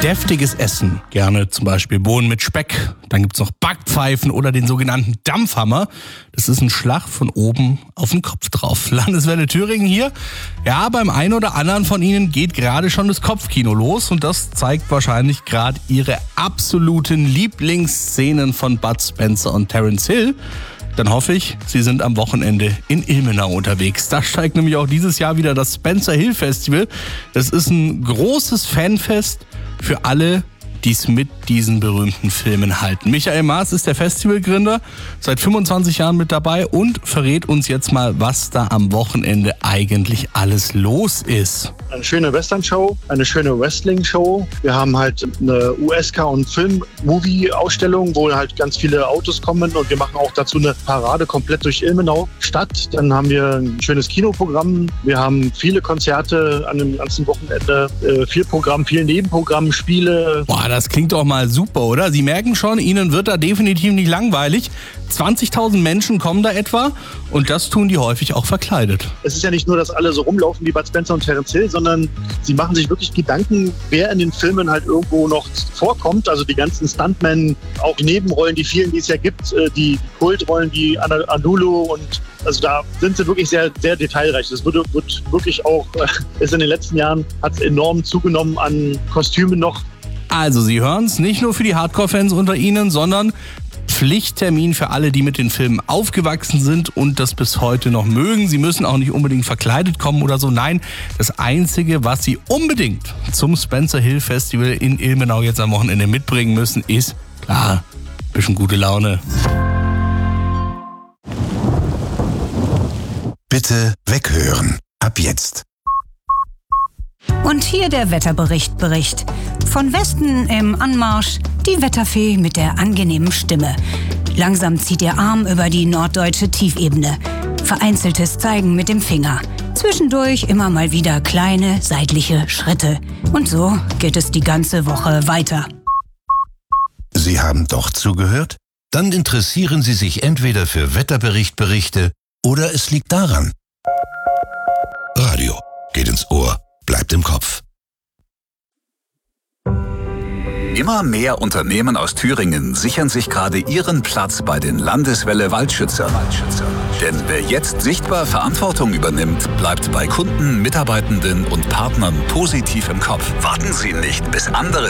deftiges Essen, gerne zum Beispiel Bohnen mit Speck, dann gibt's noch Backpfeifen oder den sogenannten Dampfhammer. Das ist ein Schlag von oben auf den Kopf drauf. Landeswelle Thüringen hier. Ja, beim einen oder anderen von Ihnen geht gerade schon das Kopfkino los und das zeigt wahrscheinlich gerade Ihre absoluten Lieblingsszenen von Bud Spencer und Terence Hill. Dann hoffe ich, Sie sind am Wochenende in Ilmenau unterwegs. Da steigt nämlich auch dieses Jahr wieder das Spencer Hill Festival. Das ist ein großes Fanfest für alle, die es mit diesen berühmten Filmen halten. Michael Maas ist der Festivalgründer, seit 25 Jahren mit dabei und verrät uns jetzt mal, was da am Wochenende eigentlich alles los ist. Eine schöne Western-Show, eine schöne Wrestling-Show. Wir haben halt eine USK- und Film-Movie-Ausstellung, wo halt ganz viele Autos kommen und wir machen auch dazu eine Parade komplett durch Ilmenau Stadt. Dann haben wir ein schönes Kinoprogramm. Wir haben viele Konzerte an dem ganzen Wochenende, viel Programm, viel Nebenprogramm, Spiele. Boah, das klingt doch mal super, oder? Sie merken schon, Ihnen wird da definitiv nicht langweilig. 20.000 Menschen kommen da etwa und das tun die häufig auch verkleidet. Es ist ja nicht nur, dass alle so rumlaufen wie Bud Spencer und Terence Hill, sondern sie machen sich wirklich Gedanken, wer in den Filmen halt irgendwo noch vorkommt. Also die ganzen Stuntmen, auch die Nebenrollen, die vielen, die es ja gibt, die Kultrollen wie Anulu und also da sind sie wirklich sehr, sehr detailreich. Das wird wirklich auch, ist in den letzten Jahren, hat es enorm zugenommen an Kostümen noch. Also Sie hören es, nicht nur für die Hardcore-Fans unter Ihnen, sondern Pflichttermin für alle, die mit den Filmen aufgewachsen sind und das bis heute noch mögen. Sie müssen auch nicht unbedingt verkleidet kommen oder so. Nein, das Einzige, was Sie unbedingt zum Spencer Hill Festival in Ilmenau jetzt am Wochenende mitbringen müssen, ist, klar, ein bisschen gute Laune. Bitte weghören. Ab jetzt. Und hier der Wetterbericht. Von Westen im Anmarsch die Wetterfee mit der angenehmen Stimme. Langsam zieht ihr Arm über die norddeutsche Tiefebene. Vereinzeltes Zeigen mit dem Finger. Zwischendurch immer mal wieder kleine seitliche Schritte. Und so geht es die ganze Woche weiter. Sie haben doch zugehört? Dann interessieren Sie sich entweder für Wetterberichte oder es liegt daran. Radio geht ins Ohr, bleibt im Kopf. Immer mehr Unternehmen aus Thüringen sichern sich gerade ihren Platz bei den Landeswelle Waldschützern. Denn wer jetzt sichtbar Verantwortung übernimmt, bleibt bei Kunden, Mitarbeitenden und Partnern positiv im Kopf. Warten Sie nicht, bis andere